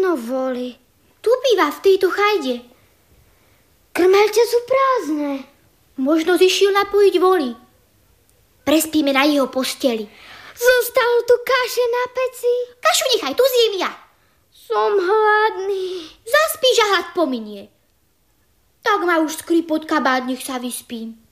No voli. Tu býva v tejto chajde. Krmelce sú prázdne. Možno zišiel napojiť voli. Prespíme na jeho posteli. Zostalo tu kaše na peci. Kašu nechaj, tu zjem ja. Som hladný. Zaspíš a hlad pominie. Tak ma už skripot kabát, nech sa vyspím.